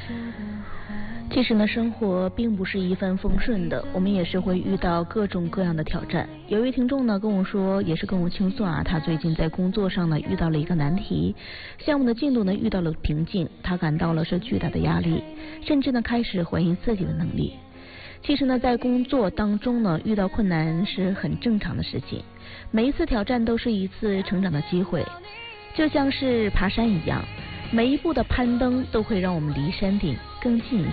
其实呢，生活并不是一帆风顺的，我们也是会遇到各种各样的挑战。有一位听众呢跟我说，也是跟我倾诉啊，他最近在工作上呢遇到了一个难题，项目的进度呢遇到了瓶颈，他感到了是巨大的压力，甚至呢开始怀疑自己的能力。其实呢，在工作当中呢，遇到困难是很正常的事情，每一次挑战都是一次成长的机会，就像是爬山一样，每一步的攀登都会让我们离山顶更近一